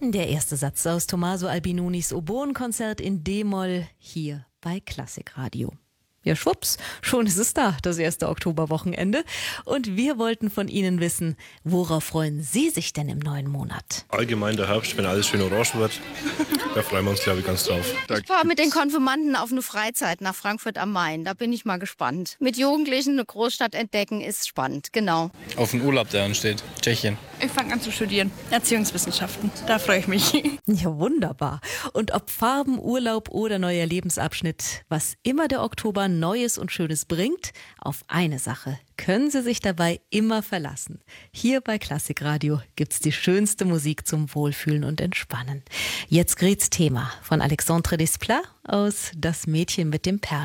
Der erste Satz aus Tommaso Albinonis Oboenkonzert in D-Moll hier bei Klassikradio. Ja, schwupps, schon ist es da, das erste Oktoberwochenende. Und wir wollten von Ihnen wissen, worauf freuen Sie sich denn im neuen Monat? Allgemein der Herbst, wenn alles schön orange wird, da freuen wir uns, glaube ich, ganz drauf. Ich fahre mit den Konfirmanden auf eine Freizeit nach Frankfurt am Main. Da bin ich mal gespannt. Mit Jugendlichen eine Großstadt entdecken ist spannend, genau. Auf den Urlaub, der ansteht. Tschechien. Ich fange an zu studieren. Erziehungswissenschaften. Da freue ich mich. Ja, wunderbar. Und ob Farben, Urlaub oder neuer Lebensabschnitt, was immer der Oktober Neues und Schönes bringt, auf eine Sache können Sie sich dabei immer verlassen. Hier bei Klassikradio gibt's die schönste Musik zum Wohlfühlen und Entspannen. Jetzt Grets Thema von Alexandre Desplat aus Das Mädchen mit dem Perlen.